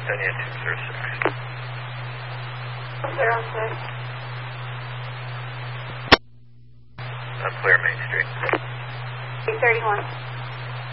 Penny 206. 06. I'm clear Main Street. 831.